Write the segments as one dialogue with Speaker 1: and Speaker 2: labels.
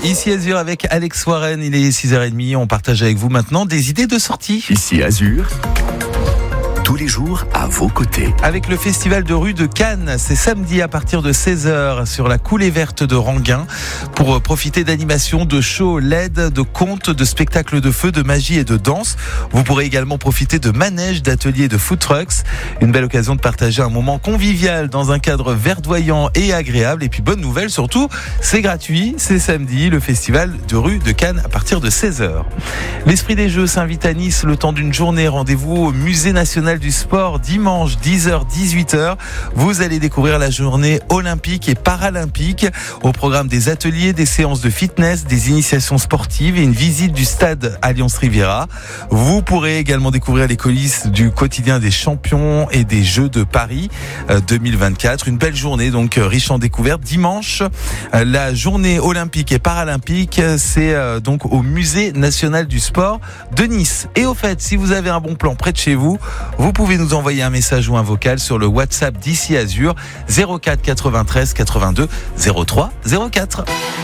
Speaker 1: Ici Azur avec Alex Warren, il est 6h30, on partage avec vous maintenant des idées de sortie.
Speaker 2: Ici Azur, tous les jours à vos côtés.
Speaker 1: Avec le festival de rue de Cannes, c'est samedi à partir de 16h sur la coulée verte de Ranguin pour profiter d'animations, de shows LED, de contes, de spectacles de feu, de magie et de danse. Vous pourrez également profiter de manèges, d'ateliers, de food trucks. Une belle occasion de partager un moment convivial dans un cadre verdoyant et agréable. Et puis bonne nouvelle surtout, c'est gratuit, c'est samedi, le festival de rue de Cannes à partir de 16h. L'Esprit des Jeux s'invite à Nice le temps d'une journée. Rendez-vous au Musée National du Sport dimanche 10h-18h. Vous allez découvrir la journée olympique et paralympique. Au programme des ateliers, des séances de fitness, des initiations sportives et une visite du stade Alliance Riviera. Vous pourrez également découvrir les coulisses du quotidien des champions et des Jeux de Paris 2024. Une belle journée donc riche en découvertes. Dimanche, la journée olympique et paralympique, c'est donc au Musée National du Sport de Nice. Et au fait, si vous avez un bon plan près de chez vous, vous pouvez nous envoyer un message ou un vocal sur le WhatsApp d'Ici Azur 04 93 82 03 04.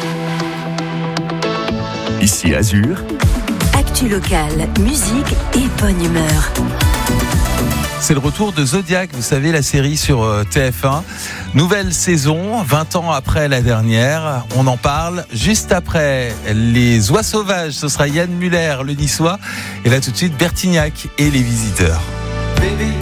Speaker 2: Ici Azur,
Speaker 3: actu locale, musique et bonne humeur.
Speaker 1: C'est le retour de Zodiac, vous savez, la série sur TF1. Nouvelle saison, 20 ans après la dernière. On en parle juste après Les Oies Sauvages. Ce sera Yann Muller, le Niçois. Et là tout de suite, Bertignac et les Visiteurs.
Speaker 4: Baby,